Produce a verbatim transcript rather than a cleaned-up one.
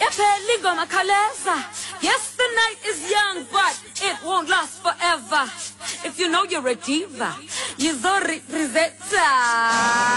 Epeli gonna kaleza. Yes, the night is young, but it won't last forever. If you know you're a diva, you're the representer.